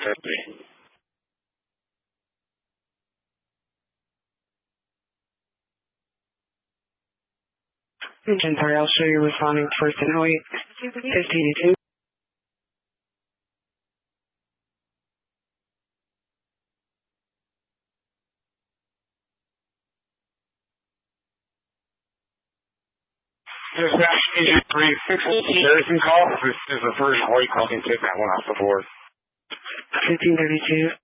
50. Engine 3, I'll show you responding first and 08, 52. Dispatch Engine 3, 6 Harrison call. This is the first white call. Can take that one off the board. 1532.